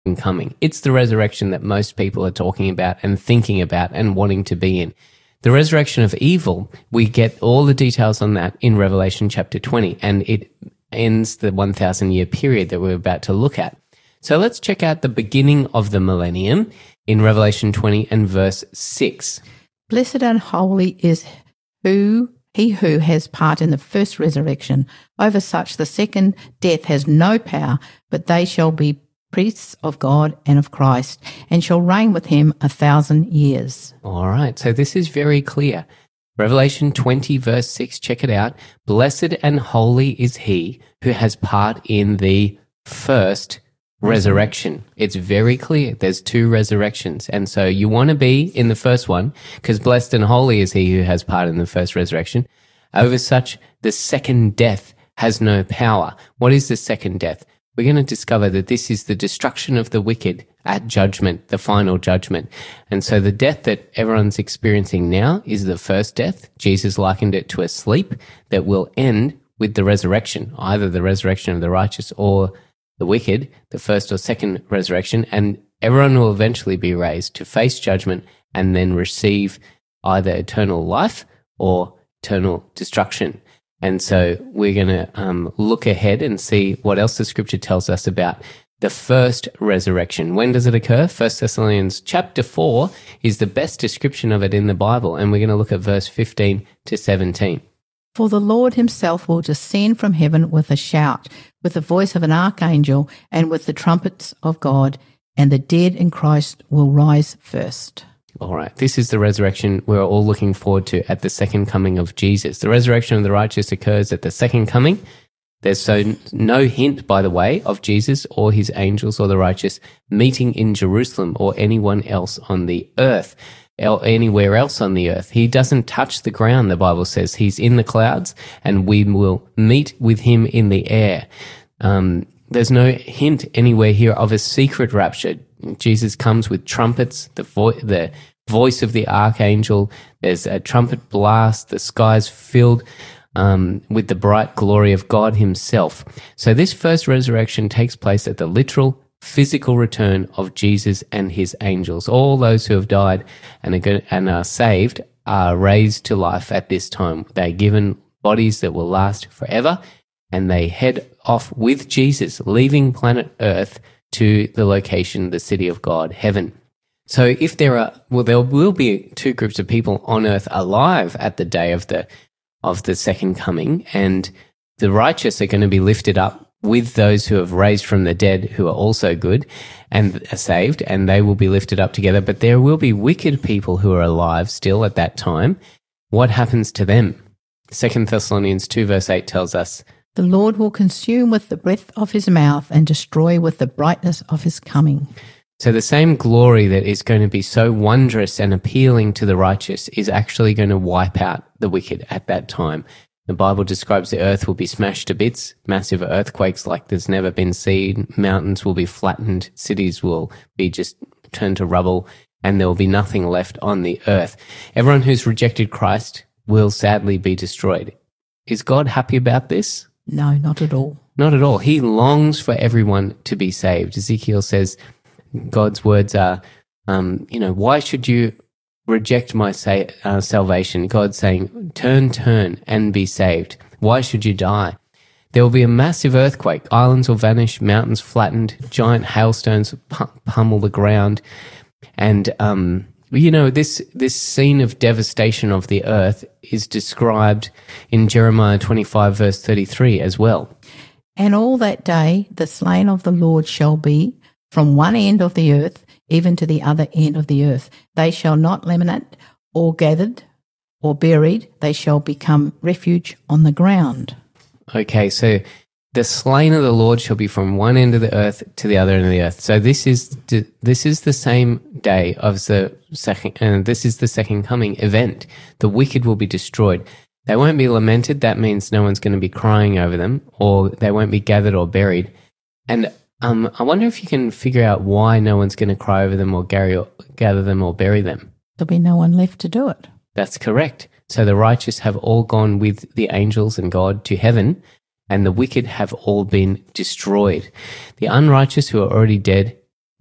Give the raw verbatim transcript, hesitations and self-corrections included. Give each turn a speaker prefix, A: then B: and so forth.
A: coming. It's the resurrection that most people are talking about and thinking about and wanting to be in. The resurrection of evil, we get all the details on that in Revelation chapter twenty, and it ends the one thousand year period that we're about to look at. So let's check out the beginning of the millennium in Revelation twenty and verse six.
B: Blessed and holy is who he who has part in the first resurrection. Over such the second death has no power, but they shall be priests of God and of Christ, and shall reign with him a thousand years.
A: All right, so this is very clear. Revelation twenty verse six, check it out. Blessed and holy is he who has part in the first resurrection. It's very clear. There's two resurrections. And so you want to be in the first one, because blessed and holy is he who has part in the first resurrection. Over such, the second death has no power. What is the second death? We're going to discover that this is the destruction of the wicked at judgment, the final judgment. And so the death that everyone's experiencing now is the first death. Jesus likened it to a sleep that will end with the resurrection, either the resurrection of the righteous or the wicked, the first or second resurrection, and everyone will eventually be raised to face judgment and then receive either eternal life or eternal destruction. And so we're going to um, look ahead and see what else the scripture tells us about the first resurrection. When does it occur? First Thessalonians chapter four is the best description of it in the Bible, and we're going to look at verse fifteen to seventeen.
B: For the Lord himself will descend from heaven with a shout, with the voice of an archangel, and with the trumpets of God, and the dead in Christ will rise first.
A: All right, this is the resurrection we're all looking forward to at the second coming of Jesus. The resurrection of the righteous occurs at the second coming. There's so no hint, by the way, of Jesus or his angels or the righteous meeting in Jerusalem or anyone else on the earth, or anywhere else on the earth. He doesn't touch the ground, the Bible says. He's in the clouds, and we will meet with him in the air. Um, there's no hint anywhere here of a secret rapture. Jesus comes with trumpets, the, vo- the voice of the archangel. There's a trumpet blast. The sky's filled um, with the bright glory of God himself. So this first resurrection takes place at the literal physical return of Jesus and his angels. All those who have died and are, go- and are saved are raised to life at this time. They're given bodies that will last forever, and they head off with Jesus, leaving planet Earth to the location, the city of God, heaven. So if there are, well, there will be two groups of people on earth alive at the day of the of the second coming, and the righteous are going to be lifted up with those who have raised from the dead, who are also good and are saved, and they will be lifted up together. But there will be wicked people who are alive still at that time. What happens to them? Second Thessalonians two verse eight tells us,
B: the Lord will consume with the breath of his mouth and destroy with the brightness of his coming.
A: So the same glory that is going to be so wondrous and appealing to the righteous is actually going to wipe out the wicked at that time. The Bible describes the earth will be smashed to bits, massive earthquakes like there's never been seen, mountains will be flattened, cities will be just turned to rubble, and there will be nothing left on the earth. Everyone who's rejected Christ will sadly be destroyed. Is God happy about this?
B: No, not at all.
A: Not at all. He longs for everyone to be saved. Ezekiel says, God's words are, um, you know, why should you reject my sa- uh, salvation? God's saying, turn, turn, and be saved. Why should you die? There will be a massive earthquake. Islands will vanish, mountains flattened, giant hailstones pu- pummel the ground. And, um, you know, this, this scene of devastation of the earth is described in Jeremiah twenty-five verse thirty-three as well.
B: And all that day the slain of the Lord shall be from one end of the earth even to the other end of the earth. They shall not lament or gathered or buried. They shall become refuge on the ground.
A: Okay, so the slain of the Lord shall be from one end of the earth to the other end of the earth. So this is this is the same day of the second, and this is the second coming event. The wicked will be destroyed. They won't be lamented. That means no one's going to be crying over them, or they won't be gathered or buried. And um, I wonder if you can figure out why no one's going to cry over them or gather them or bury them.
B: There'll be no one left to do it.
A: That's correct. So the righteous have all gone with the angels and God to heaven, and the wicked have all been destroyed. The unrighteous who are already dead